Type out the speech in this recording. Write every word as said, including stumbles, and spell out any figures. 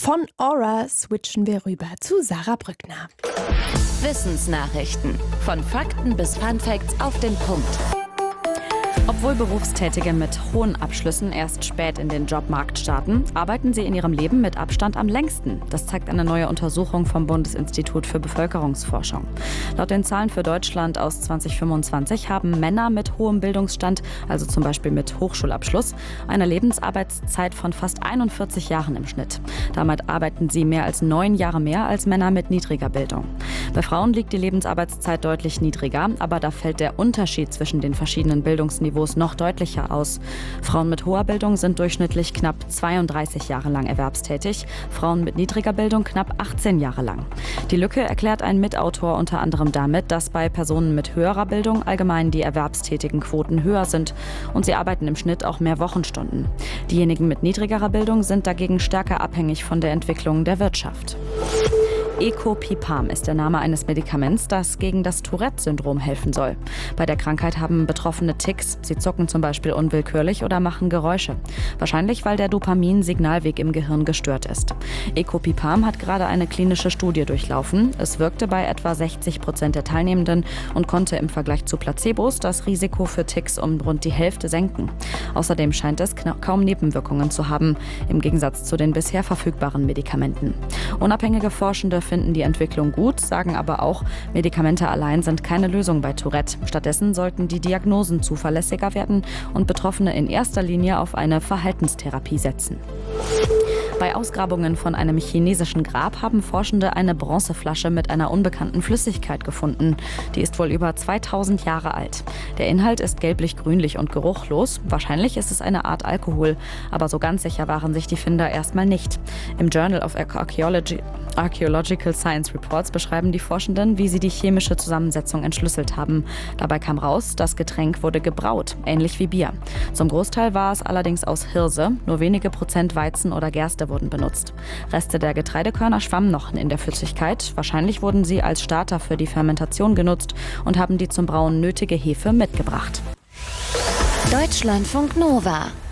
Von Aura switchen wir rüber zu Sarah Brückner. Wissensnachrichten. Von Fakten bis Funfacts auf den Punkt. Obwohl Berufstätige mit hohen Abschlüssen erst spät in den Jobmarkt starten, arbeiten sie in ihrem Leben mit Abstand am längsten. Das zeigt eine neue Untersuchung vom Bundesinstitut für Bevölkerungsforschung. Laut den Zahlen für Deutschland aus zwanzig fünfundzwanzig haben Männer mit hohem Bildungsstand, also zum Beispiel mit Hochschulabschluss, eine Lebensarbeitszeit von fast einundvierzig Jahren im Schnitt. Damit arbeiten sie mehr als neun Jahre mehr als Männer mit niedriger Bildung. Bei Frauen liegt die Lebensarbeitszeit deutlich niedriger, aber da fällt der Unterschied zwischen den verschiedenen Bildungsniveaus noch deutlicher aus. Frauen mit hoher Bildung sind durchschnittlich knapp zweiunddreißig Jahre lang erwerbstätig, Frauen mit niedriger Bildung knapp achtzehn Jahre lang. Die Lücke erklärt ein Mitautor unter anderem damit, dass bei Personen mit höherer Bildung allgemein die erwerbstätigen Quoten höher sind und sie arbeiten im Schnitt auch mehr Wochenstunden. Diejenigen mit niedrigerer Bildung sind dagegen stärker abhängig von der Entwicklung der Wirtschaft. Ecopipam ist der Name eines Medikaments, das gegen das Tourette-Syndrom helfen soll. Bei der Krankheit haben Betroffene Tics. Sie zucken zum Beispiel unwillkürlich oder machen Geräusche. Wahrscheinlich, weil der Dopamin-Signalweg im Gehirn gestört ist. Ecopipam hat gerade eine klinische Studie durchlaufen. Es wirkte bei etwa sechzig Prozent der Teilnehmenden und konnte im Vergleich zu Placebos das Risiko für Tics um rund die Hälfte senken. Außerdem scheint es kaum Nebenwirkungen zu haben, im Gegensatz zu den bisher verfügbaren Medikamenten. Unabhängige Forschende finden die Entwicklung gut, sagen aber auch, Medikamente allein sind keine Lösung bei Tourette. Stattdessen sollten die Diagnosen zuverlässiger werden und Betroffene in erster Linie auf eine Verhaltenstherapie setzen. Bei Ausgrabungen von einem chinesischen Grab haben Forschende eine Bronzeflasche mit einer unbekannten Flüssigkeit gefunden. Die ist wohl über zweitausend Jahre alt. Der Inhalt ist gelblich-grünlich und geruchlos. Wahrscheinlich ist es eine Art Alkohol, aber so ganz sicher waren sich die Finder erstmal nicht. Im Journal of Archaeology Archaeological Science Reports beschreiben die Forschenden, wie sie die chemische Zusammensetzung entschlüsselt haben. Dabei kam raus, das Getränk wurde gebraut, ähnlich wie Bier. Zum Großteil war es allerdings aus Hirse, nur wenige Prozent Weizen oder Gerste wurden benutzt. Reste der Getreidekörner schwammen noch in der Flüssigkeit. Wahrscheinlich wurden sie als Starter für die Fermentation genutzt und haben die zum Brauen nötige Hefe mitgebracht. Deutschlandfunk Nova